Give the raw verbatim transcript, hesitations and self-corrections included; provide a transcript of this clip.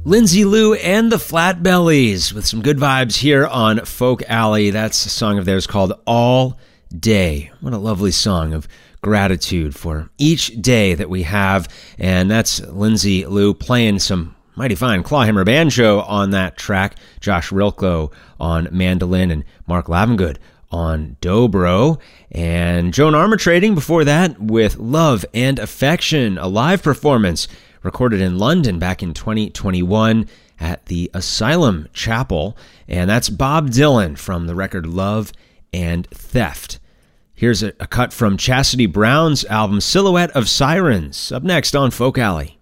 Lindsay Lou and the Flatbellies with some good vibes here on Folk Alley. That's a song of theirs called All Day. What a lovely song of gratitude for each day that we have. And that's Lindsay Lou playing some mighty fine clawhammer banjo on that track. Josh Rilko on mandolin and Mark Lavengood on dobro. And Joan Armatrading before that with Love and Affection, a live performance recorded in London back in twenty twenty-one at the Asylum Chapel. And that's Bob Dylan from the record Love and Theft. Here's a, a cut from Chastity Brown's album Silhouette of Sirens, up next on Folk Alley.